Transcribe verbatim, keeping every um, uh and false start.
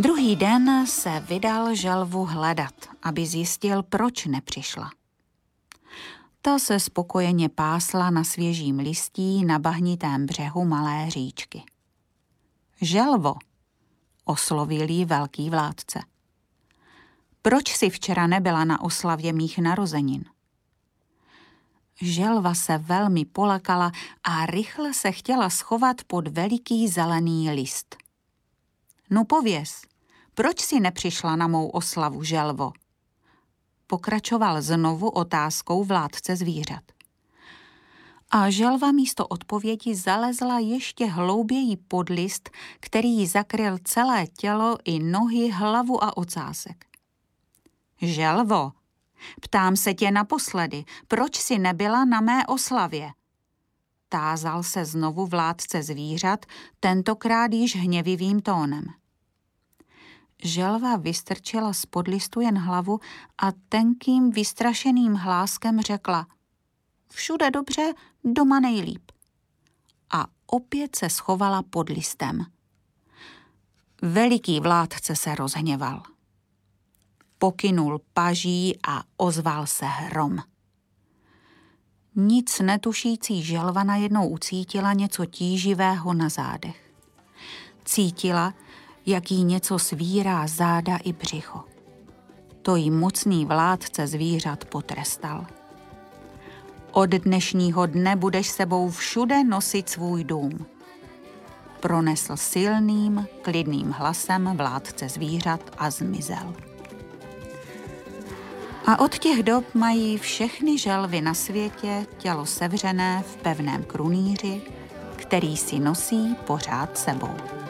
Druhý den se vydal želvu hledat, aby zjistil, proč nepřišla. Ta se spokojeně pásla na svěžím listí na bahnitém břehu malé říčky. Želvo, oslovil jí velký vládce. Proč jsi včera nebyla na oslavě mých narozenin? Želva se velmi polekala a rychle se chtěla schovat pod veliký zelený list. No pověz, proč jsi nepřišla na mou oslavu, želvo? Pokračoval znovu otázkou vládce zvířat. A želva místo odpovědi zalezla ještě hlouběji pod list, který jí zakryl celé tělo i nohy, hlavu a ocásek. Želvo, ptám se tě naposledy, proč jsi nebyla na mé oslavě? Tázal se znovu vládce zvířat, tentokrát již hněvivým tónem. Želva vystrčila spod listu jen hlavu a tenkým vystrašeným hláskem řekla: Všude dobře, doma nejlíp. A opět se schovala pod listem. Veliký vládce se rozhněval. Pokynul paží a ozval se hrom. Nic netušící želva najednou ucítila něco tíživého na zádech. Cítila, jak jí něco svírá záda i břicho. To jí mocný vládce zvířat potrestal. Od dnešního dne budeš sebou všude nosit svůj dům. Pronesl silným, klidným hlasem vládce zvířat a zmizel. A od těch dob mají všechny želvy na světě tělo sevřené v pevném krunýři, který si nosí pořád sebou.